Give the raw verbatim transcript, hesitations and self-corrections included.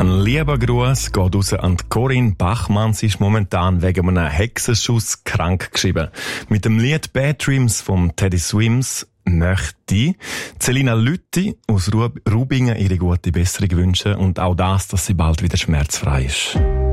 Ein lieber Gruß geht raus an Corinne Bachmann. Sie ist momentan wegen einem Hexenschuss krank geschrieben. Mit dem Lied Bad Dreams von Teddy Swims möchte Celina Lütti aus Rubingen ihre gute Besserung wünschen und auch das, dass sie bald wieder schmerzfrei ist.